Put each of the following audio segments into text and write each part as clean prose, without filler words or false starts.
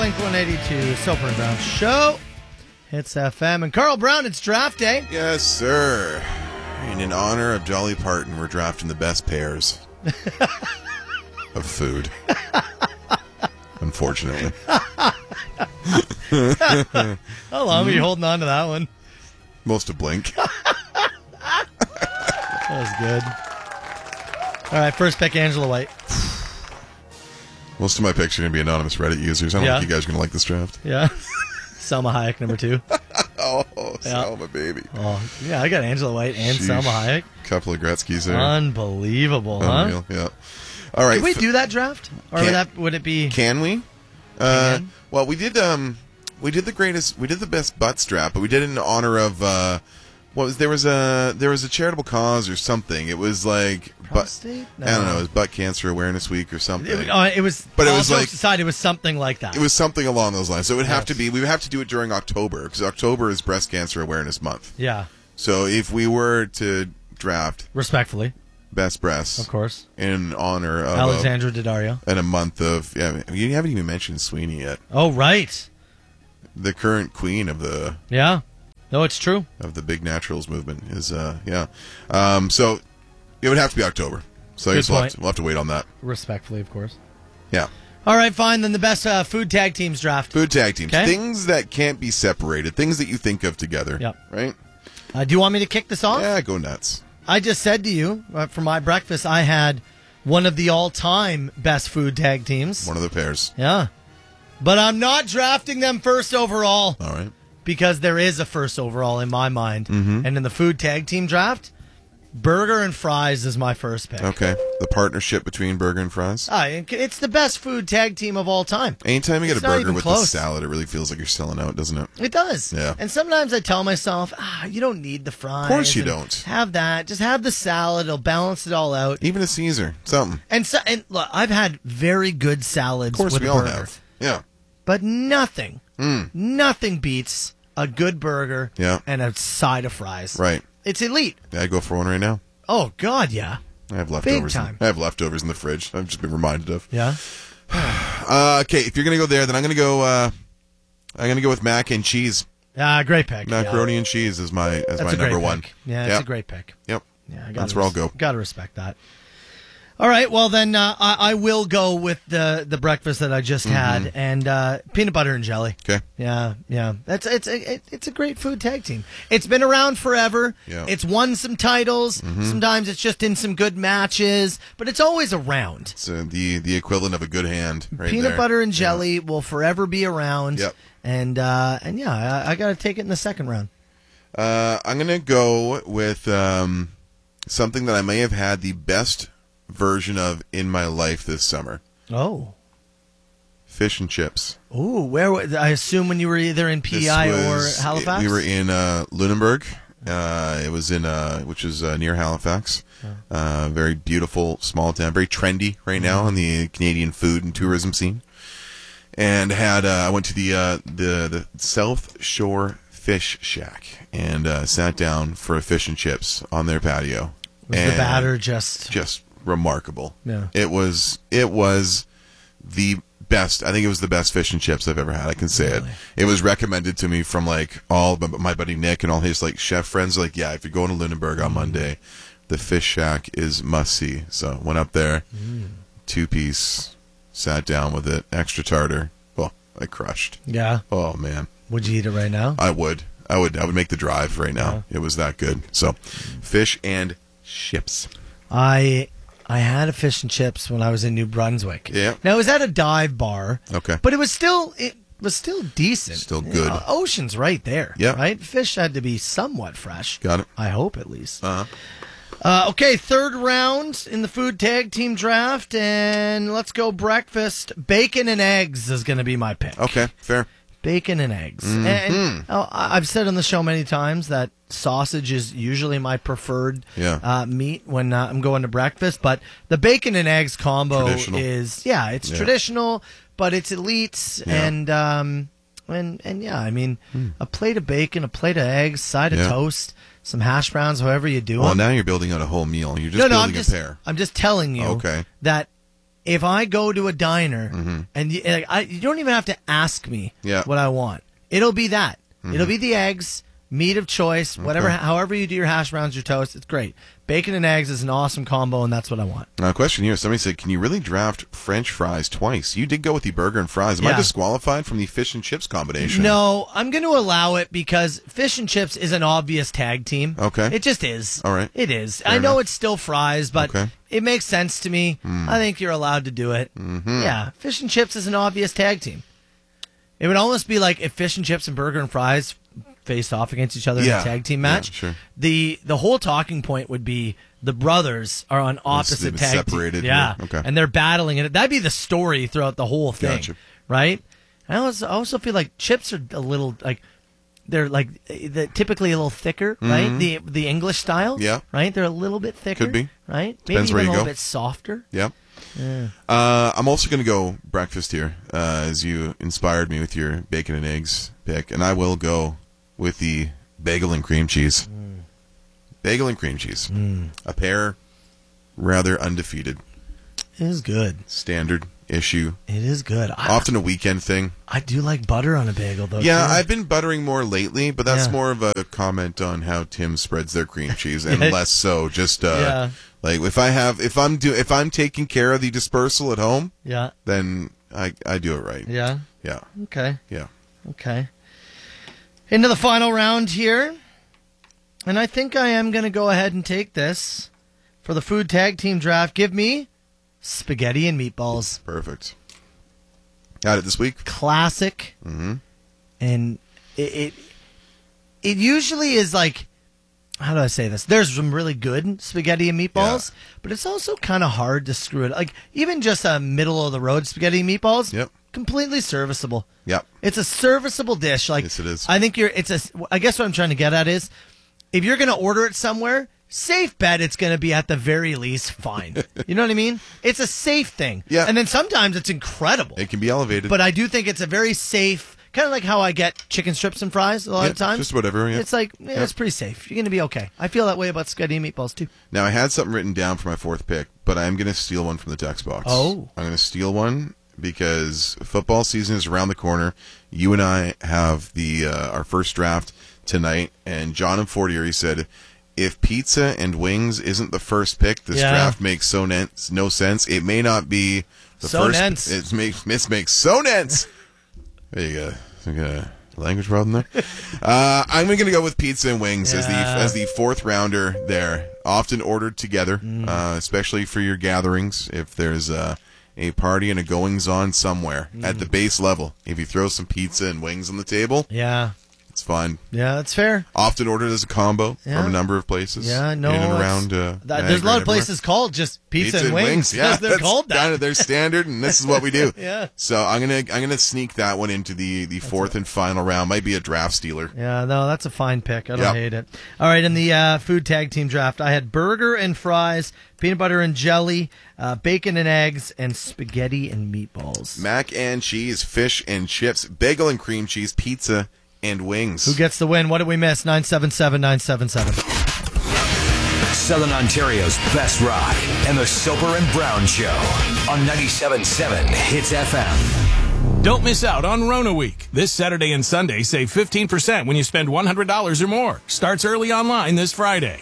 Blink 182 Soper and Brown Show. Hits FM. And Carl Brown, it's draft day. Yes, sir. And in honor of Dolly Parton, we're drafting the best pairs of food. Unfortunately. How long are you holding on to that one? Most of Blink. That was good. All right, first pick, Angela White. Most of my picks are going to be anonymous Reddit users. I don't think you guys are going to like this draft. Yeah. Selma Hayek, number 2. Selma, baby. Oh, yeah, I got Angela White and Selma Hayek. Couple of Gretzky's there. Unbelievable, Unreal, huh? Yeah. All right. Can we do that draft? Or would it be... Can we? Well, we did the best butts draft, but we did it in honor of there was a charitable cause or something. It was like prostate? No. I don't know, it was Butt Cancer Awareness Week or something. It was it was something like that. It was something along those lines. So it would have to be, we would have to do it during October, because October is Breast Cancer Awareness Month. Yeah. So if we were to draft respectfully best breasts, of course, in honor of Alexandra Daddario, and a month of you haven't even mentioned Sweeney yet. Oh, right. The current queen of the no, it's true, of the big naturals movement is so it would have to be October. So we'll have to wait on that. Respectfully, of course. Yeah. All right, fine. Then the best food tag teams draft. Food tag teams. Okay. Things that can't be separated. Things that you think of together. Yep. Right? Do you want me to kick this off? Yeah, go nuts. I just said to you, for my breakfast, I had one of the all-time best food tag teams. One of the pairs. Yeah. But I'm not drafting them first overall. All right. Because there is a first overall in my mind. Mm-hmm. And in the food tag team draft, Burger and Fries is my first pick. Okay. The partnership between Burger and Fries. It's the best food tag team of all time. Anytime you get a burger with the salad, it really feels like you're selling out, doesn't it? It does. Yeah. And sometimes I tell myself, you don't need the fries. Of course you don't. Have that. Just have the salad. It'll balance it all out. Even a Caesar. Something. And look, I've had very good salads with a burger. Of course we all have. Yeah. But nothing beats a good burger and a side of fries. Right. It's elite. Yeah, I'd go for one right now. Oh, God, yeah. I have leftovers. Big time. I have leftovers in the fridge. I've just been reminded of. Yeah. Okay, if you're gonna go there, then I'm gonna go with mac and cheese. Great pick. Macaroni and cheese is my number one. Yeah, it's a great pick. Yep. Yeah, that's where I'll go. Got to respect that. All right, well then I will go with the breakfast that I just had and peanut butter and jelly. Okay. Yeah. It's a great food tag team. It's been around forever. Yeah. It's won some titles. Sometimes it's just in some good matches, but it's always around. It's the equivalent of a good hand. Right peanut there. butter and jelly will forever be around. Yep. And I got to take it in the second round. I'm gonna go with something that I may have had the best version of in my life this summer. Oh. Fish and chips. Ooh, where? I assume when you were either in PEI or Halifax? We were in Lunenburg. It was in, which is near Halifax. Very beautiful, small town. Very trendy right now on the Canadian food and tourism scene. And I went to the South Shore Fish Shack and sat down for a fish and chips on their patio. Was the batter just remarkable? Yeah. It was the best. I think it was the best fish and chips I've ever had. I can say it. It was recommended to me from like all my buddy Nick and all his like chef friends. Like, yeah, if you're going to Lunenburg on Monday, the Fish Shack is must see. So went up there, 2-piece, sat down with it, extra tartar. Well, I crushed. Yeah. Oh man. Would you eat it right now? I would make the drive right now. It was that good. So, fish and chips. I had a fish and chips when I was in New Brunswick. Yeah. Now it was at a dive bar. Okay. But it was still decent. Still good. Ocean's right there. Yeah. Right? Fish had to be somewhat fresh. Got it. I hope at least. Uh-huh. Okay, third round in the food tag team draft, and let's go breakfast. Bacon and eggs is going to be my pick. Okay, fair. Bacon and eggs. And I've said on the show many times that sausage is usually my preferred meat when I'm going to breakfast, but the bacon and eggs combo is traditional, but it's elite, and I mean, a plate of bacon, a plate of eggs, side of toast, some hash browns, however you do Well, them. now you're building out a whole meal. You're just building a pair. I'm just telling you that if I go to a diner and you don't even have to ask me what I want. It'll be that. It'll be the eggs, meat of choice, whatever, however you do your hash browns, your toast. It's great. Bacon and eggs is an awesome combo, and that's what I want. Now, a question here. Somebody said, can you really draft French fries twice? You did go with the burger and fries. Am I disqualified from the fish and chips combination? No, I'm going to allow it because fish and chips is an obvious tag team. Okay. It just is. All right. It is. Fair I know enough. it's still fries, but it makes sense to me. I think you're allowed to do it. Yeah, fish and chips is an obvious tag team. It would almost be like if fish and chips and burger and fries faced off against each other in a tag team match. Yeah, sure. The whole talking point would be the brothers are on opposite tag separated. teams. Yeah. Okay. And they're battling it. That'd be the story throughout the whole thing. Gotcha. Right? I also feel like chips are a little like they're typically a little thicker, right? The English style. Yeah. Right? They're a little bit thicker. Could be. Right? Depends Maybe where even you a little go. bit softer. Yeah. Yeah. I'm also going to go breakfast here, as you inspired me with your bacon and eggs pick, and I will go with the bagel and cream cheese. Bagel and cream cheese. A pair rather undefeated. It is good. Standard issue. It is good. Often a weekend thing. I do like butter on a bagel, though. Yeah, too. I've been buttering more lately, but that's more of a comment on how Tim spreads their cream cheese, and less so just like if I'm taking care of the dispersal at home, then I do it right. Yeah. Yeah. Okay. Yeah. Okay. Into the final round here, and I think I am going to go ahead and take this for the food tag team draft. Give me spaghetti and meatballs. Perfect. Got it this week. Classic. And it usually is like, how do I say this? There's some really good spaghetti and meatballs, but it's also kind of hard to screw it. Like even just a middle of the road spaghetti and meatballs, completely serviceable. Yep. It's a serviceable dish. Like yes, it is. I think I guess what I'm trying to get at is if you're going to order it somewhere, safe bet it's going to be at the very least fine. You know what I mean? It's a safe thing. Yeah. And then sometimes it's incredible. It can be elevated. But I do think it's a very safe, kind of like how I get chicken strips and fries a lot of times. Just whatever, It's like, it's pretty safe. You're going to be okay. I feel that way about spaghetti and meatballs, too. Now, I had something written down for my fourth pick, but I'm going to steal one from the text box. Oh. I'm going to steal one because football season is around the corner. You and I have our first draft tonight, and John and Fortier, he said, if pizza and wings isn't the first pick, this draft makes no sense. It may not be the first. It makes so nents. There you go. I got a language problem there. I'm going to go with pizza and wings as the fourth rounder there. Often ordered together, especially for your gatherings. If there's a party and a goings-on somewhere at the base level, if you throw some pizza and wings on the table, it's fine. Yeah, that's fair. Often ordered as a combo from a number of places. Yeah, no, in and around. There's a lot of places called just pizza and wings. Yeah, they're called that. Kind of their standard, and this is what we do. Yeah. So I'm gonna sneak that one into the fourth and final round. Might be a draft stealer. Yeah, no, that's a fine pick. I don't hate it. All right, in the food tag team draft, I had burger and fries, peanut butter and jelly, bacon and eggs, and spaghetti and meatballs. Mac and cheese, fish and chips, bagel and cream cheese, pizza and wings. Who gets the win? What did we miss? 977-977. Southern Ontario's best rock and the Soper and Brown Show on 97.7 Hits FM. Don't miss out on Rona Week. This Saturday and Sunday, save 15% when you spend $100 or more. Starts early online this Friday.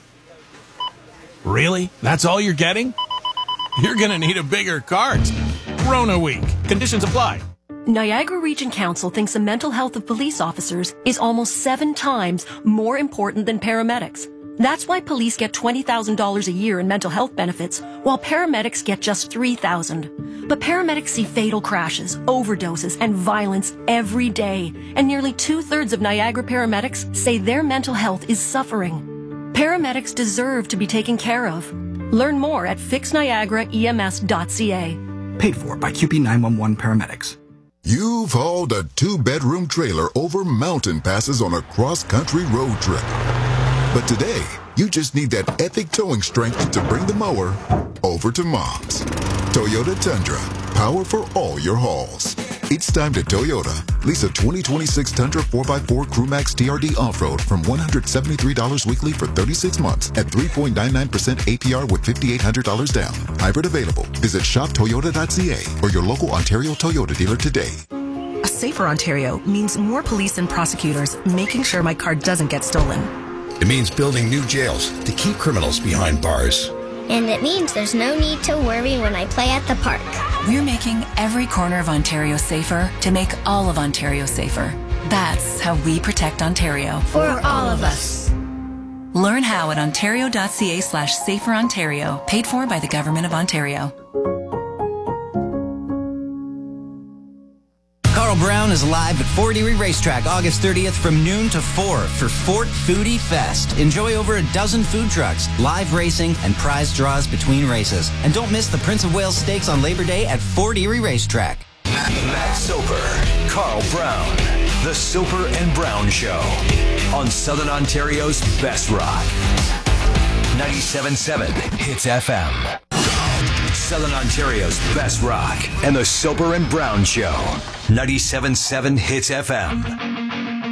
Really? That's all you're getting? You're going to need a bigger cart. Rona Week. Conditions apply. Niagara Region Council thinks the mental health of police officers is almost 7 times more important than paramedics. That's why police get $20,000 a year in mental health benefits, while paramedics get just $3,000. But paramedics see fatal crashes, overdoses, and violence every day, and nearly 2/3 of Niagara paramedics say their mental health is suffering. Paramedics deserve to be taken care of. Learn more at fixniagaraems.ca. Paid for by QP 911 paramedics. You've hauled a 2-bedroom trailer over mountain passes on a cross-country road trip. But today, you just need that epic towing strength to bring the mower over to Mom's. Toyota Tundra, power for all your hauls. It's time to Toyota. Lease a 2026 Tundra 4x4 Crewmax TRD Off-Road from $173 weekly for 36 months at 3.99% APR with $5,800 down. Hybrid available. Visit shoptoyota.ca or your local Ontario Toyota dealer today. A safer Ontario means more police and prosecutors making sure my car doesn't get stolen. It means building new jails to keep criminals behind bars. And it means there's no need to worry when I play at the park. We're making every corner of Ontario safer to make all of Ontario safer. That's how we protect Ontario. For all of us. Learn how at ontario.ca/saferontario, paid for by the Government of Ontario. Carl Brown is live at Fort Erie Racetrack August 30th from noon to 4 for Fort Foodie Fest. Enjoy over a dozen food trucks, live racing, and prize draws between races. And don't miss the Prince of Wales Stakes on Labor Day at Fort Erie Racetrack. Matt Soper, Carl Brown, The Soper and Brown Show on Southern Ontario's Best Rock. 97.7 Hits FM. Southern Ontario's Best Rock and The Soper and Brown Show. 97.7 Hits FM.